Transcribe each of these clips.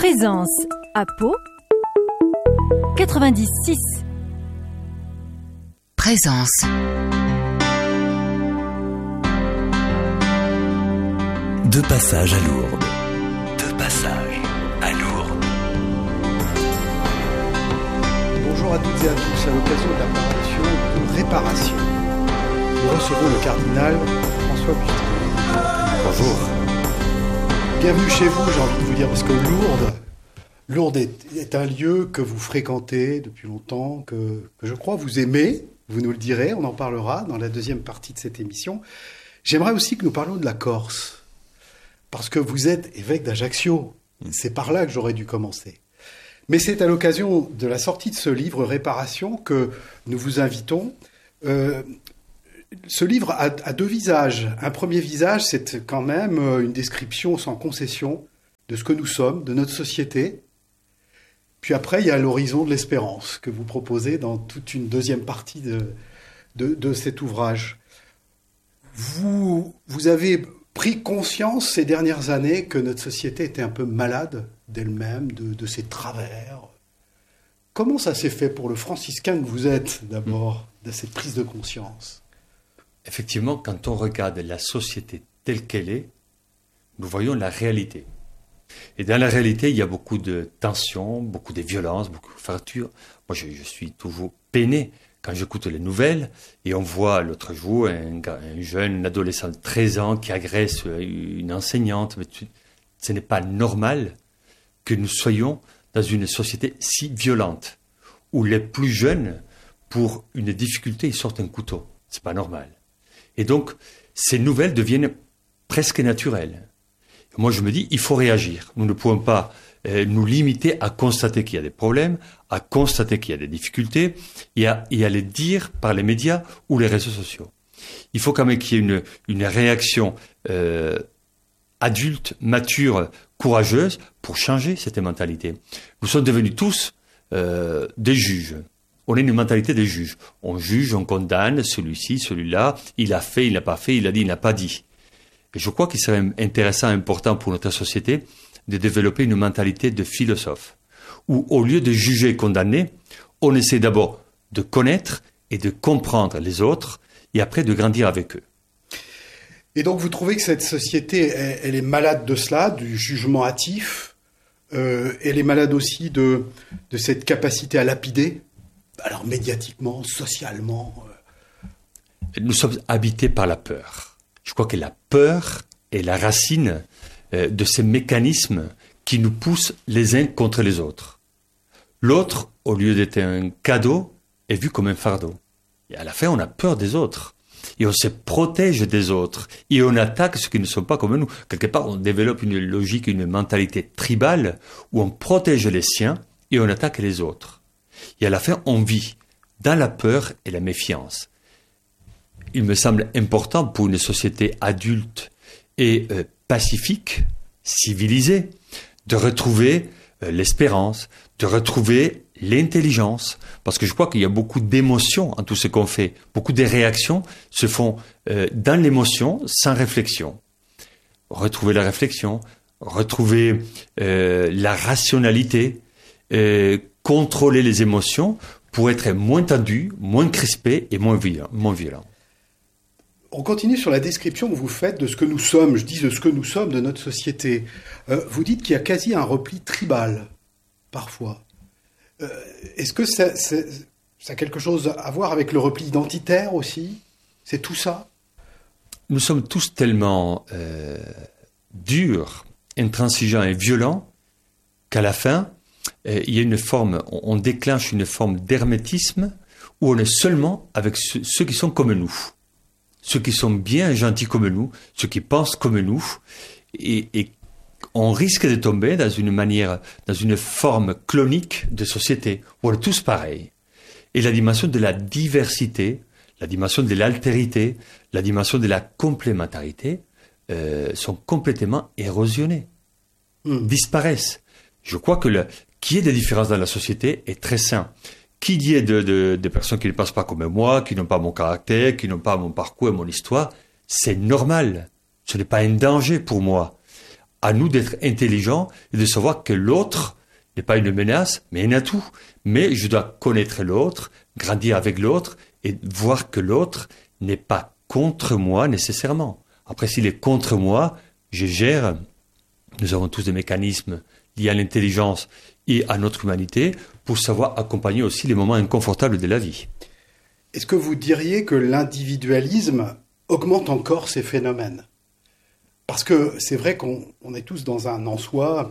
Présence à Pau 96. Présence. De passage à Lourdes. Bonjour à toutes et à tous, à l'occasion de la parution de Réparation. Nous recevons le cardinal François Bustier. Bonjour. Bienvenue chez vous, j'ai envie de vous dire, parce que Lourdes est un lieu que vous fréquentez depuis longtemps, que je crois vous aimez, vous nous le direz, on en parlera dans la deuxième partie de cette émission. J'aimerais aussi que nous parlions de la Corse, parce que vous êtes évêque d'Ajaccio, c'est par là que j'aurais dû commencer. Mais c'est à l'occasion de la sortie de ce livre Réparation que nous vous invitons. Ce livre a deux visages. Un premier visage, c'est quand même une description sans concession de ce que nous sommes, de notre société. Puis après, il y a l'horizon de l'espérance que vous proposez dans toute une deuxième partie de cet ouvrage. Vous avez pris conscience ces dernières années que notre société était un peu malade d'elle-même, de ses travers. Comment ça s'est fait pour le franciscain que vous êtes, d'abord, de cette prise de conscience ? Effectivement, quand on regarde la société telle qu'elle est, nous voyons la réalité. Et dans la réalité, il y a beaucoup de tensions, beaucoup de violences, beaucoup de fractures. Moi, je suis toujours peiné quand j'écoute les nouvelles et on voit l'autre jour un jeune adolescent de 13 ans qui agresse une enseignante. Mais ce n'est pas normal que nous soyons dans une société si violente, où les plus jeunes, pour une difficulté, ils sortent un couteau. C'est pas normal. Et donc, ces nouvelles deviennent presque naturelles. Moi, je me dis, il faut réagir. Nous ne pouvons pas nous limiter à constater qu'il y a des problèmes, à constater qu'il y a des difficultés, et à les dire par les médias ou les réseaux sociaux. Il faut quand même qu'il y ait une réaction adulte, mature, courageuse, pour changer cette mentalité. Nous sommes devenus tous des juges. On a une mentalité des juges. On juge, on condamne celui-ci, celui-là. Il a fait, il n'a pas fait, il a dit, il n'a pas dit. Et je crois qu'il serait intéressant, important pour notre société de développer une mentalité de philosophe, où au lieu de juger et condamner, on essaie d'abord de connaître et de comprendre les autres, et après de grandir avec eux. Et donc vous trouvez que cette société, elle est malade de cela, du jugement hâtif, elle est malade aussi de cette capacité à lapider, alors médiatiquement, socialement. Nous sommes habités par la peur. Je crois que la peur est la racine de ces mécanismes qui nous poussent les uns contre les autres. L'autre, au lieu d'être un cadeau, est vu comme un fardeau. Et à la fin, on a peur des autres. Et on se protège des autres. Et on attaque ceux qui ne sont pas comme nous. Quelque part, on développe une logique, une mentalité tribale où on protège les siens et on attaque les autres. Et à la fin, on vit dans la peur et la méfiance. Il me semble important pour une société adulte et pacifique, civilisée, de retrouver l'espérance, de retrouver l'intelligence, parce que je crois qu'il y a beaucoup d'émotions en tout ce qu'on fait. Beaucoup de réactions se font dans l'émotion, sans réflexion. Retrouver la réflexion, retrouver la rationalité, contrôler les émotions pour être moins tendu, moins crispé et moins violent. On continue sur la description que vous faites de ce que nous sommes, je dis de ce que nous sommes de notre société. Vous dites qu'il y a quasi un repli tribal, parfois. Est-ce que ça a quelque chose à voir avec le repli identitaire aussi ? C'est tout ça ? Nous sommes tous tellement durs, intransigeants et violents qu'à la fin, il y a une forme, on déclenche une forme d'hermétisme où on est seulement avec ceux qui sont comme nous. Ceux qui sont bien gentils comme nous, ceux qui pensent comme nous, et on risque de tomber dans une forme clonique de société, où on est tous pareils. Et la dimension de la diversité, la dimension de l'altérité, la dimension de la complémentarité sont complètement érosionnées, disparaissent. Je crois que qu'il y ait des différences dans la société est très sain. Qu'il y ait des personnes qui ne pensent pas comme moi, qui n'ont pas mon caractère, qui n'ont pas mon parcours et mon histoire, c'est normal. Ce n'est pas un danger pour moi. À nous d'être intelligents et de savoir que l'autre n'est pas une menace, mais un atout. Mais je dois connaître l'autre, grandir avec l'autre et voir que l'autre n'est pas contre moi nécessairement. Après, s'il est contre moi, je gère. Nous avons tous des mécanismes liés à l'intelligence et à notre humanité pour savoir accompagner aussi les moments inconfortables de la vie. Est-ce que vous diriez que l'individualisme augmente encore ces phénomènes ? Parce que c'est vrai qu'on est tous dans un en-soi,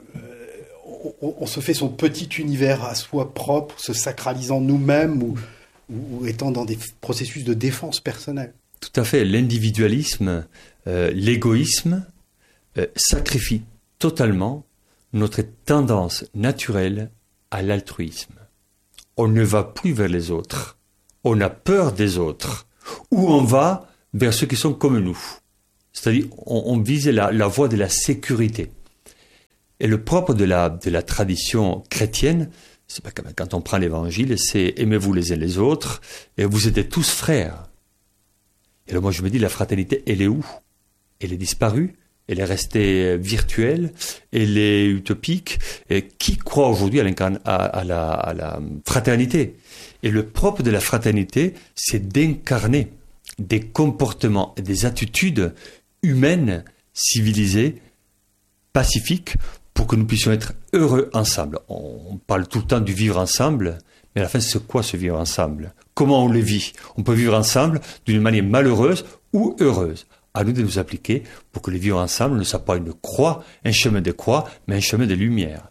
on se fait son petit univers à soi propre, se sacralisant nous-mêmes ou étant dans des processus de défense personnelle. Tout à fait. L'individualisme, l'égoïsme sacrifie totalement notre tendance naturelle à l'altruisme. On ne va plus vers les autres. On a peur des autres. Ou on va vers ceux qui sont comme nous. C'est-à-dire, on vise la voie de la sécurité. Et le propre de la tradition chrétienne, c'est pas quand on prend l'évangile, c'est aimez-vous les uns les autres, et vous êtes tous frères. Et là, moi, je me dis, la fraternité, elle est où? Elle est disparue, elle est restée virtuelle, elle est utopique. Et qui croit aujourd'hui à la fraternité? Et le propre de la fraternité, c'est d'incarner des comportements et des attitudes humaines, civilisées, pacifiques, pour que nous puissions être heureux ensemble. On parle tout le temps du vivre ensemble, mais à la fin, c'est quoi ce vivre ensemble? Comment on le vit? On peut vivre ensemble d'une manière malheureuse ou heureuse. À nous de nous appliquer pour que le vivre ensemble ne soit pas une croix, un chemin de croix, mais un chemin de lumière.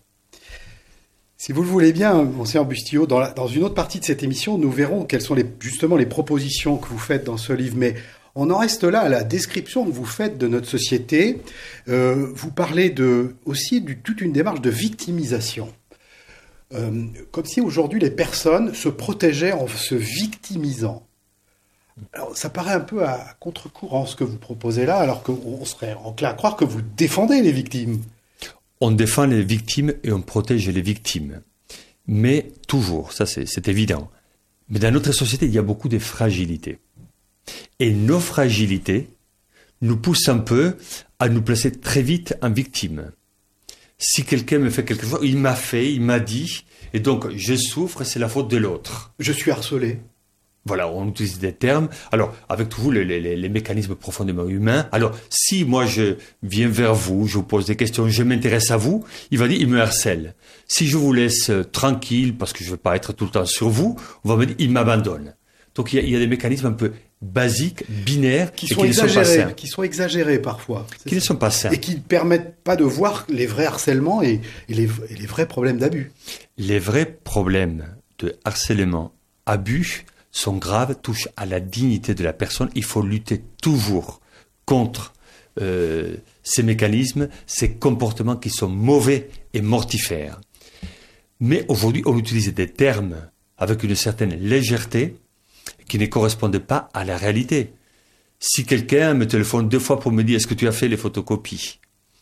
Si vous le voulez bien, Monseigneur Bustillo, dans une autre partie de cette émission, nous verrons quelles sont justement les propositions que vous faites dans ce livre. Mais on en reste là à la description que vous faites de notre société. Vous parlez aussi toute une démarche de victimisation. Comme si aujourd'hui les personnes se protégeaient en se victimisant. Alors, ça paraît un peu à contre-courant ce que vous proposez là, alors qu'on serait enclin à croire que vous défendez les victimes. On défend les victimes et on protège les victimes. Mais toujours, ça c'est évident. Mais dans notre société, il y a beaucoup de fragilités. Et nos fragilités nous poussent un peu à nous placer très vite en victime. Si quelqu'un me fait quelque chose, il m'a dit, et donc je souffre, c'est la faute de l'autre. Je suis harcelé. Voilà, on utilise des termes. Alors, avec toujours les mécanismes profondément humains. Alors, si moi je viens vers vous, je vous pose des questions, je m'intéresse à vous, il va dire, il me harcèle. Si je vous laisse tranquille, parce que je ne veux pas être tout le temps sur vous, on va me dire, il m'abandonne. Donc, il y a des mécanismes un peu basiques, binaires, qui sont exagérés, qui sont exagérés parfois. Qui ne sont pas sains. Et qui ne permettent pas de voir les vrais harcèlements et les vrais problèmes d'abus. Les vrais problèmes de harcèlement, abus, sont graves, touchent à la dignité de la personne. Il faut lutter toujours contre ces mécanismes, ces comportements qui sont mauvais et mortifères. Mais aujourd'hui, on utilise des termes avec une certaine légèreté qui ne correspondent pas à la réalité. Si quelqu'un me téléphone 2 fois pour me dire « Est-ce que tu as fait les photocopies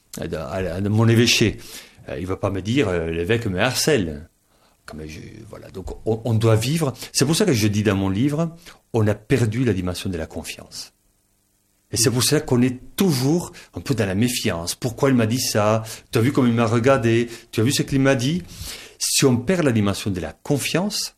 de mon évêché ?» il ne va pas me dire « L'évêque me harcèle ». Voilà, donc on doit vivre. C'est pour ça que je dis dans mon livre, on a perdu la dimension de la confiance. Et c'est pour ça qu'on est toujours un peu dans la méfiance. Pourquoi il m'a dit ça? Tu as vu comme il m'a regardé? Tu as vu ce qu'il m'a dit? Si on perd la dimension de la confiance,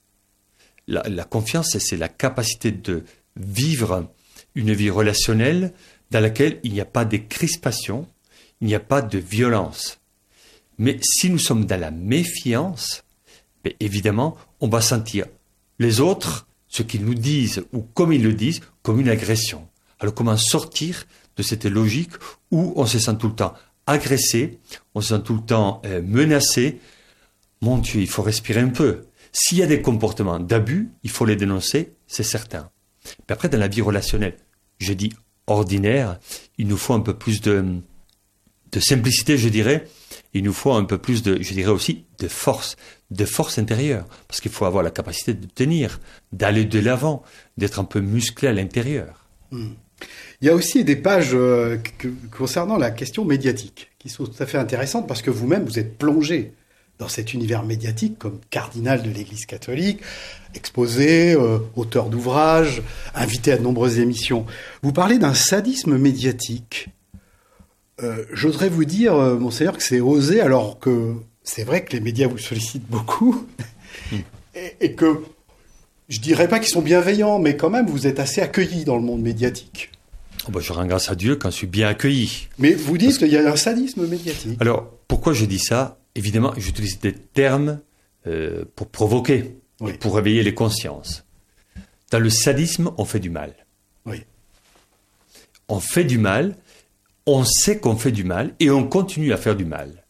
la confiance, c'est la capacité de vivre une vie relationnelle dans laquelle il n'y a pas de crispation, il n'y a pas de violence. Mais si nous sommes dans la méfiance, mais évidemment, on va sentir les autres, ce qu'ils nous disent ou comme ils le disent, comme une agression. Alors comment sortir de cette logique où on se sent tout le temps agressé, on se sent tout le temps menacé? Mon Dieu, il faut respirer un peu. S'il y a des comportements d'abus, il faut les dénoncer, c'est certain. Mais après, dans la vie relationnelle, je dis ordinaire, il nous faut un peu plus de simplicité, je dirais. Il nous faut un peu plus je dirais aussi, de force intérieure. Parce qu'il faut avoir la capacité de tenir, d'aller de l'avant, d'être un peu musclé à l'intérieur. Il y a aussi des pages concernant la question médiatique, qui sont tout à fait intéressantes, parce que vous-même, vous êtes plongé dans cet univers médiatique comme cardinal de l'Église catholique, exposé, auteur d'ouvrages, invité à de nombreuses émissions. Vous parlez d'un sadisme médiatique. J'oserais vous dire, monseigneur, que c'est osé, alors que c'est vrai que les médias vous sollicitent beaucoup, et que je dirais pas qu'ils sont bienveillants, mais quand même, vous êtes assez accueillis dans le monde médiatique. Oh ben, je rends grâce à Dieu quand je suis bien accueilli. Mais vous dites qu'il y a un sadisme médiatique. Alors, pourquoi je dis ça? Évidemment, j'utilise des termes pour provoquer, Oui. pour réveiller les consciences. Dans le sadisme, on fait du mal. Oui. On fait du mal, on sait qu'on fait du mal, et on continue à faire du mal.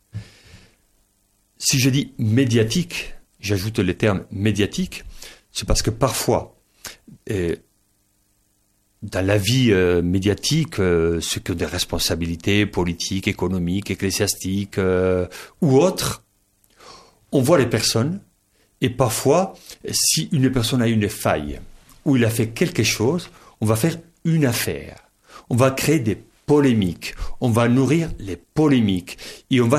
Si je dis médiatique, j'ajoute le terme médiatique, c'est parce que parfois, dans la vie médiatique, ceux qui ont des responsabilités politiques, économiques, ecclésiastiques ou autres, on voit les personnes et parfois, si une personne a une faille ou il a fait quelque chose, on va faire une affaire. On va créer des polémiques. On va nourrir les polémiques et on va